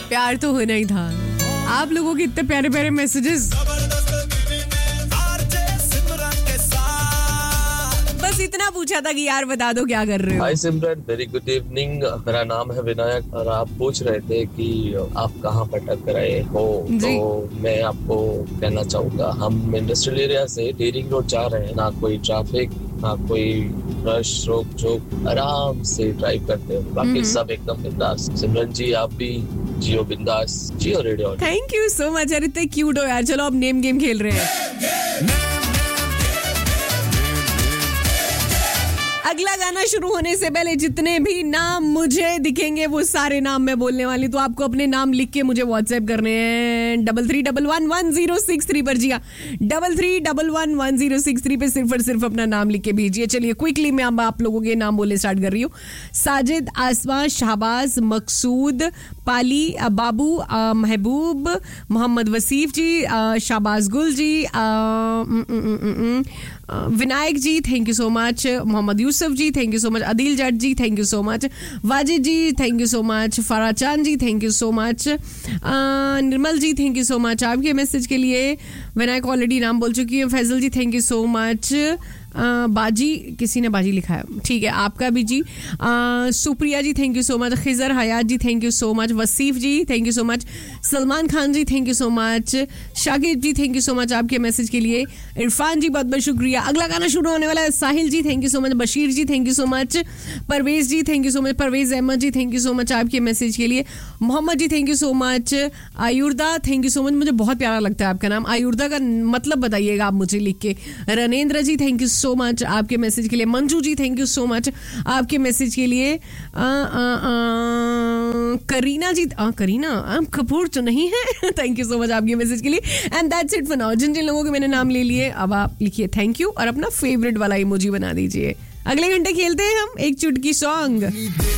प्यार तो होना ही था. आप लोगों के इतने प्यारे प्यारे मैसेजेस. बस इतना पूछा था कि यार बता दो क्या कर रहे हो. हाय सिमरन, वेरी गुड इवनिंग. मेरा नाम है विनायक और आप पूछ रहे थे कि आप कहाँ भटक रहे हो. तो मैं आपको कहना चाहूंगा हम इंडस्ट्रियल एरिया से डेरिंग रोड जा रहे हैं. ना कोई ट्रैफिक, ना कोई रश, रोक जोक, आराम से ड्राइव करते हो. बाकी सब एकदम बिंदास. सिमरन जी आप भी जियो बिंदास, जियो radio. Thank you so much. अरे इतने क्यूट हो यार. चलो अब नेम गेम खेल रहे हैं. अगला गाना शुरू होने से पहले जितने भी नाम मुझे दिखेंगे वो सारे नाम मैं बोलने वाली. तो आपको अपने नाम लिख के मुझे व्हाट्सएप करने हैं 33111063 पर. जी हाँ, 33111063 पे सिर्फ और सिर्फ अपना नाम लिख के भेजिए. चलिए क्विकली मैं आप लोगों के नाम बोलने स्टार्ट कर रही हूँ. साजिद, आसमा, शाहबाज, मकसूद, पाली, बाबू, महबूब, मोहम्मद वसीफ जी, शाहबाज गुल जी, विनायक जी thank you so much, Mohammad Yusuf ji thank you so much, Adil Jatt ji thank you so much, Wajid ji thank you so much, Farah चांद जी thank you so much, Nirmal ji thank you so much आपके message के लिए. Vinayak already नाम बोल चुकी है. फैजल जी thank you so much. बाजी, किसी ने बाजी लिखा है, ठीक है आपका भी जी. सुप्रिया जी thank you so much. Khizr Hayat ji thank you so much. वसीफ ji thank you so much. Salman Khan ji thank you so much. Shakib ji thank you so much आपके मैसेज के लिए. इरफान जी बहुत बहुत शुक्रिया. अगला गाना शुरू होने वाला है. साहिल जी thank you so much. Bashir ji thank you so much. Parvez ji thank you so much. Parvez Ahmad ji thank you so much आपके मैसेज के लिए. मोहम्मद जी thank you so much. आयुर्दा thank you so much. मुझे बहुत प्यारा लगता है आपका नाम. आयुर्दा का मतलब बताइएगा आप मुझे लिख के. रनेंद्र जी थैंक यू सो मच आपके मैसेज के लिए. Manju ji thank you so much आपके मैसेज के लिए. करीना जी, करीना कपूर तो नहीं है. थैंक यू सो मच आपके मैसेज के लिए. And that's it for now. जिन जिन लोगों के मैंने नाम ले लिए अब आप लिखिए थैंक यू और अपना फेवरेट वाला इमोजी बना दीजिए. अगले घंटे खेलते हैं हम एक चुटकी सॉन्ग.